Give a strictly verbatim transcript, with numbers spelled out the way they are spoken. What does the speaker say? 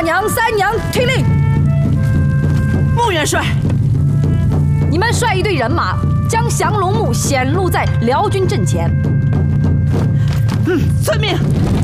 娘、三娘听令。 穆元帅， 你们率一队人马，将降龙木显露在辽军阵前。 嗯，遵命。